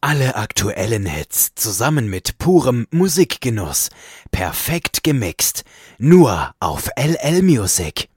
Alle aktuellen Hits zusammen mit purem Musikgenuss. Perfekt gemixt. Nur auf LL Music.